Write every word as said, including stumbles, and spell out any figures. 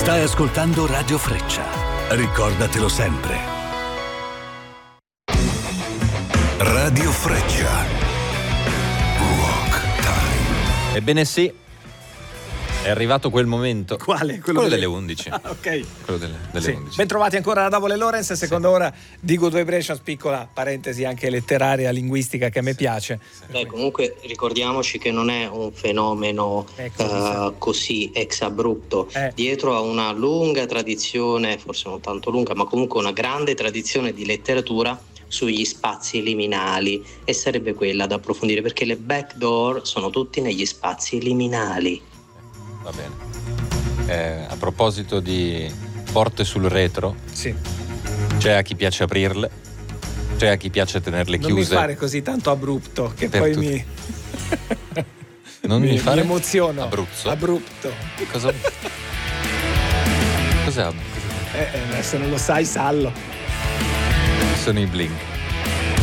Stai ascoltando Radio Freccia. Ricordatelo sempre. Radio Freccia. Rock Time. Ebbene sì, è arrivato quel momento. Quale? Quello, Quello delle undici. Ah, ok. Quello delle, delle Sì. undici. Ben trovati ancora da Davole Lorenz, seconda sì. ora di Good Vibrations, piccola parentesi anche letteraria, linguistica che a me sì. piace. Sì. Beh, comunque ricordiamoci che non è un fenomeno ecco, uh, così ex abrupto, eh. dietro a una lunga tradizione, forse non tanto lunga, ma comunque una grande tradizione di letteratura sugli spazi liminali, e sarebbe quella da approfondire, perché le backdoor sono tutti negli spazi liminali. Va bene. Eh, a proposito di porte sul retro, sì. c'è a chi piace aprirle, c'è a chi piace tenerle non chiuse. Non mi fare così tanto abrupto che per poi tutti. mi non mi, mi, fare mi emoziono. Abruzzo. Abrupto. Cosa? Cos'è? Eh, eh, se non lo sai, sallo. Sono i Blink.